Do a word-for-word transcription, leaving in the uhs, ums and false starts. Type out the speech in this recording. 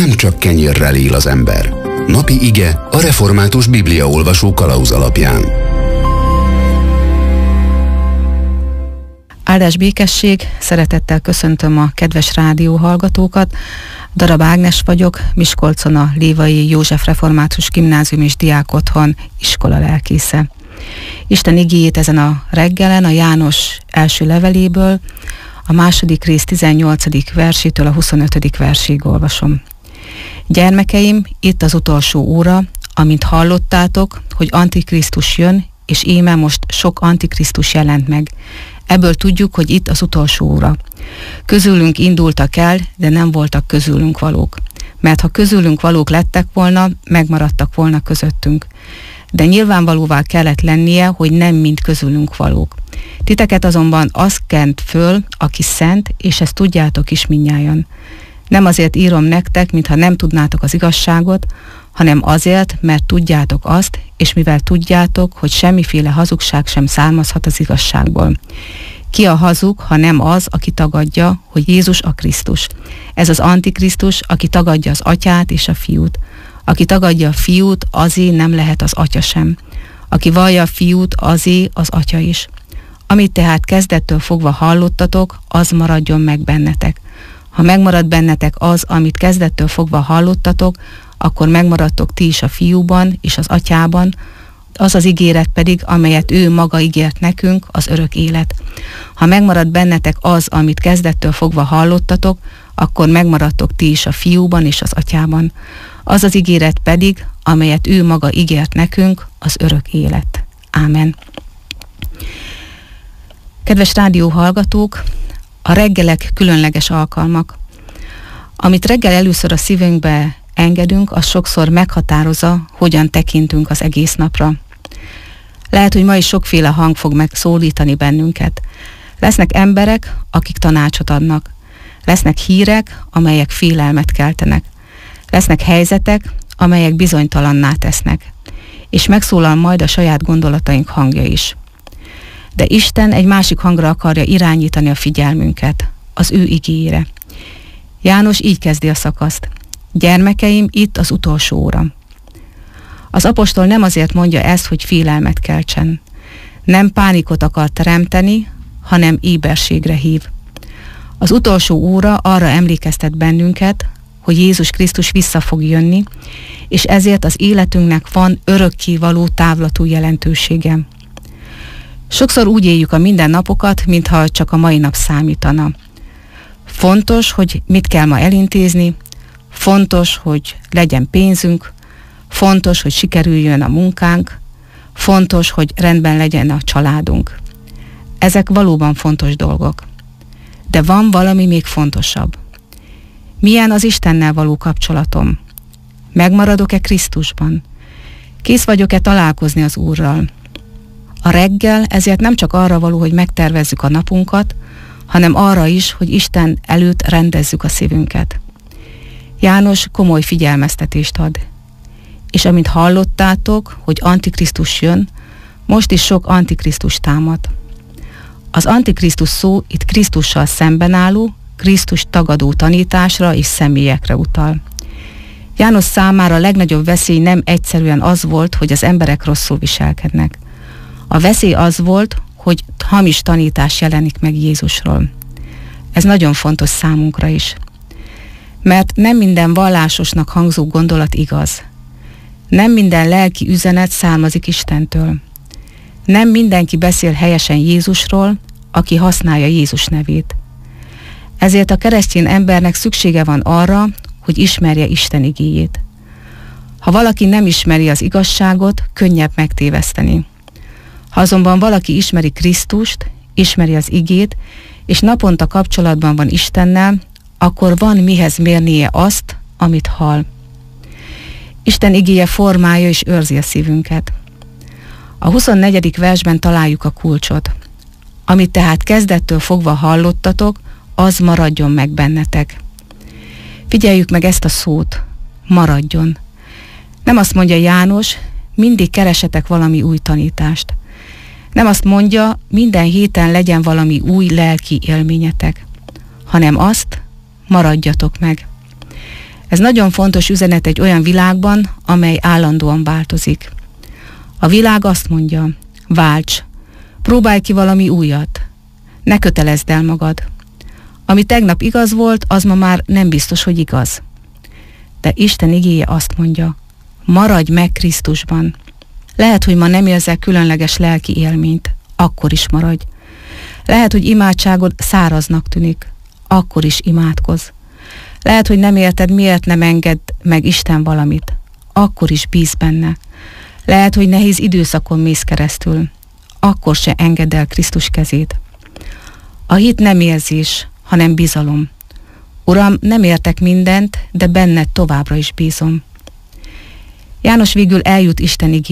nem csak kenyérrel él az ember. Napi ige a Református Bibliaolvasó kalauz alapján. Áldás békesség, szeretettel köszöntöm a kedves rádióhallgatókat. Darab Ágnes vagyok, Miskolcon a Lévai József Református Gimnázium és Diákotthon iskola lelkésze. Isten igéjét ezen a reggelen a János első leveléből, a második rész tizennyolcadik versétől a huszonötödik versig olvasom. Gyermekeim, itt az utolsó óra, amint hallottátok, hogy Antikrisztus jön, és íme most sok Antikrisztus jelent meg. Ebből tudjuk, hogy itt az utolsó óra. Közülünk indultak el, de nem voltak közülünk valók. Mert ha közülünk valók lettek volna, megmaradtak volna közöttünk. De nyilvánvalóvá kellett lennie, hogy nem mind közülünk valók. Titeket azonban az kent föl, aki szent, és ezt tudjátok is mindnyájan. Nem azért írom nektek, mintha nem tudnátok az igazságot, hanem azért, mert tudjátok azt, és mivel tudjátok, hogy semmiféle hazugság sem származhat az igazságból. Ki a hazug, ha nem az, aki tagadja, hogy Jézus a Krisztus. Ez az Antikrisztus, aki tagadja az atyát és a fiút. Aki tagadja a fiút, azé nem lehet az atya sem. Aki vallja a fiút, azé az atya is. Amit tehát kezdettől fogva hallottatok, az maradjon meg bennetek. Ha megmarad bennetek az, amit kezdettől fogva hallottatok, akkor megmaradtok ti is a fiúban és az atyában, az az ígéret pedig, amelyet ő maga ígért nekünk, az örök élet. Ha megmarad bennetek az, amit kezdettől fogva hallottatok, akkor megmaradtok ti is a fiúban és az atyában. Az az ígéret pedig, amelyet ő maga ígért nekünk, az örök élet. Ámen. Kedves rádióhallgatók, a reggelek különleges alkalmak. Amit reggel először a szívünkbe engedünk, az sokszor meghatározza, hogyan tekintünk az egész napra. Lehet, hogy ma is sokféle hang fog megszólítani bennünket. Lesznek emberek, akik tanácsot adnak. Lesznek hírek, amelyek félelmet keltenek. Lesznek helyzetek, amelyek bizonytalanná tesznek. És megszólal majd a saját gondolataink hangja is. De Isten egy másik hangra akarja irányítani a figyelmünket, az ő igéjére. János így kezdi a szakaszt. Gyermekeim, itt az utolsó óra. Az apostol nem azért mondja ezt, hogy félelmet keltsen. Nem pánikot akar teremteni, hanem éberségre hív. Az utolsó óra arra emlékeztet bennünket, hogy Jézus Krisztus vissza fog jönni, és ezért az életünknek van örökkévaló távlatú jelentősége. Sokszor úgy éljük a mindennapokat, mintha csak a mai nap számítana. Fontos, hogy mit kell ma elintézni, fontos, hogy legyen pénzünk, fontos, hogy sikerüljön a munkánk, fontos, hogy rendben legyen a családunk. Ezek valóban fontos dolgok. De van valami még fontosabb. Milyen az Istennel való kapcsolatom? Megmaradok-e Krisztusban? Kész vagyok-e találkozni az Úrral? A reggel ezért nem csak arra való, hogy megtervezzük a napunkat, hanem arra is, hogy Isten előtt rendezzük a szívünket. János komoly figyelmeztetést ad. És amint hallottátok, hogy Antikrisztus jön, most is sok Antikrisztus támad. Az Antikrisztus szó itt Krisztussal szemben álló, Krisztus tagadó tanításra és személyekre utal. János számára a legnagyobb veszély nem egyszerűen az volt, hogy az emberek rosszul viselkednek. A veszély az volt, hogy hamis tanítás jelenik meg Jézusról. Ez nagyon fontos számunkra is. Mert nem minden vallásosnak hangzó gondolat igaz. Nem minden lelki üzenet származik Istentől. Nem mindenki beszél helyesen Jézusról, aki használja Jézus nevét. Ezért a keresztény embernek szüksége van arra, hogy ismerje Isten igéjét. Ha valaki nem ismeri az igazságot, könnyebb megtéveszteni. Ha azonban valaki ismeri Krisztust, ismeri az igét, és naponta kapcsolatban van Istennel, akkor van mihez mérnie azt, amit hall. Isten igéje formálja és őrzi a szívünket. A huszonnegyedik versben találjuk a kulcsot. Amit tehát kezdettől fogva hallottatok, az maradjon meg bennetek. Figyeljük meg ezt a szót, maradjon. Nem azt mondja János, mindig keresetek valami új tanítást. Nem azt mondja, minden héten legyen valami új lelki élményetek, hanem azt, maradjatok meg. Ez nagyon fontos üzenet egy olyan világban, amely állandóan változik. A világ azt mondja, válts, próbálj ki valami újat, ne kötelezd el magad. Ami tegnap igaz volt, az ma már nem biztos, hogy igaz. De Isten igéje azt mondja, maradj meg Krisztusban. Lehet, hogy ma nem érzel különleges lelki élményt, akkor is maradj. Lehet, hogy imádságod száraznak tűnik, akkor is imádkozz. Lehet, hogy nem érted, miért nem enged meg Isten valamit, akkor is bízz benne. Lehet, hogy nehéz időszakon mész keresztül, akkor se engedd el Krisztus kezét. A hit nem érzés, hanem bizalom. Uram, nem értek mindent, de benned továbbra is bízom. János végül eljut Isten igéhez.